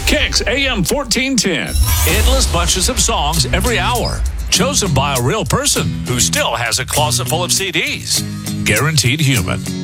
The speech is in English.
Kicks AM 1410. Endless bunches of songs every hour, chosen by a real person who still has a closet full of CDs. Guaranteed Human.